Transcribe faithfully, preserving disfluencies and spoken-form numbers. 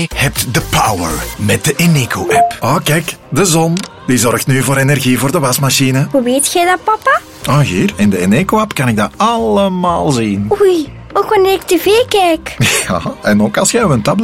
Jij hebt de power met de Eneco-app. Oh, kijk, de zon. Die zorgt nu voor energie voor de wasmachine. Hoe weet jij dat, papa? Oh, hier, in de Eneco-app kan ik dat allemaal zien. Oei, ook wanneer ik tv kijk. Ja, en ook als jij op een tablet